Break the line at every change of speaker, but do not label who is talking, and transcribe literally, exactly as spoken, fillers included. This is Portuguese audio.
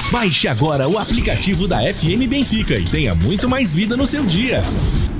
Baixe agora o aplicativo da F M Benfica e tenha muito mais vida no seu dia.